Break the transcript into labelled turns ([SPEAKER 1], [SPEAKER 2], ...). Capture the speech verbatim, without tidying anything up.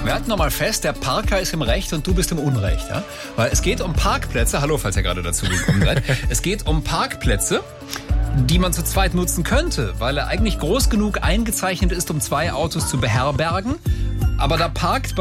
[SPEAKER 1] Wir halten nochmal fest, der Parker ist im Recht und du bist im Unrecht. Ja? Weil es geht um Parkplätze, hallo, falls ihr gerade dazu gekommen seid. Es geht um Parkplätze, die man zu zweit nutzen könnte, weil er eigentlich groß genug eingezeichnet ist, um zwei Autos zu beherbergen. Aber da parkt